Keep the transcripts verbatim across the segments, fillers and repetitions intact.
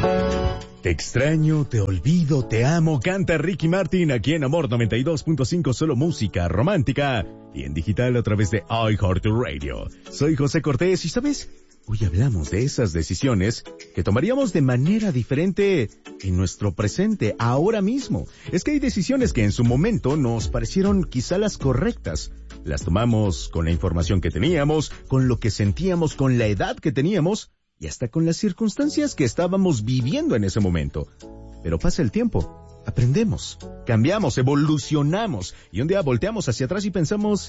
Te extraño, te olvido, te amo, canta Ricky Martin aquí en Amor noventa y dos punto cinco, solo música romántica y en digital a través de iHeartRadio. Soy José Cortés y ¿sabes? Hoy hablamos de esas decisiones que tomaríamos de manera diferente en nuestro presente, ahora mismo. Es que hay decisiones que en su momento nos parecieron quizá las correctas. Las tomamos con la información que teníamos, con lo que sentíamos, con la edad que teníamos y hasta con las circunstancias que estábamos viviendo en ese momento. Pero pasa el tiempo, aprendemos, cambiamos, evolucionamos y un día volteamos hacia atrás y pensamos,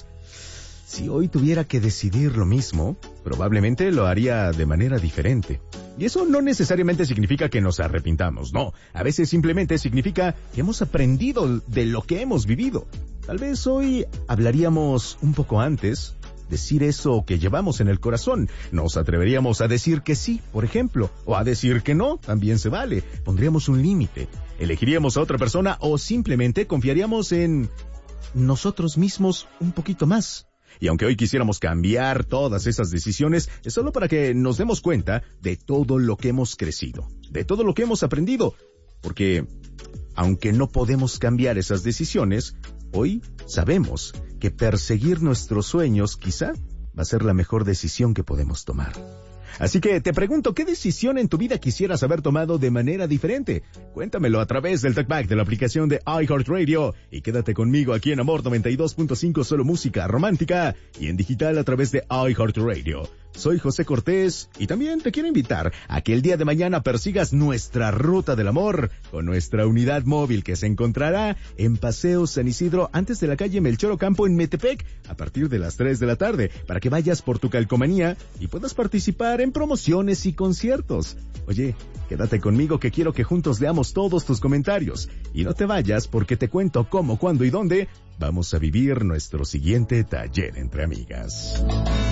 si hoy tuviera que decidir lo mismo, probablemente lo haría de manera diferente. Y eso no necesariamente significa que nos arrepintamos, no. A veces simplemente significa que hemos aprendido de lo que hemos vivido. Tal vez hoy hablaríamos un poco antes, decir eso que llevamos en el corazón. Nos atreveríamos a decir que sí, por ejemplo, o a decir que no, también se vale. Pondríamos un límite, elegiríamos a otra persona o simplemente confiaríamos en nosotros mismos un poquito más. Y aunque hoy quisiéramos cambiar todas esas decisiones, es solo para que nos demos cuenta de todo lo que hemos crecido, de todo lo que hemos aprendido. Porque, aunque no podemos cambiar esas decisiones, hoy sabemos que perseguir nuestros sueños quizá va a ser la mejor decisión que podemos tomar. Así que te pregunto, ¿qué decisión en tu vida quisieras haber tomado de manera diferente? Cuéntamelo a través del talkback de la aplicación de iHeartRadio y quédate conmigo aquí en Amor noventa y dos punto cinco, solo música romántica y en digital a través de iHeartRadio. Soy José Cortés y también te quiero invitar a que el día de mañana persigas nuestra ruta del amor con nuestra unidad móvil que se encontrará en Paseo San Isidro antes de la calle Melchor Ocampo en Metepec a partir de las tres de la tarde para que vayas por tu calcomanía y puedas participar en promociones y conciertos. Oye, quédate conmigo que quiero que juntos leamos todos tus comentarios y no te vayas porque te cuento cómo, cuándo y dónde vamos a vivir nuestro siguiente taller entre amigas.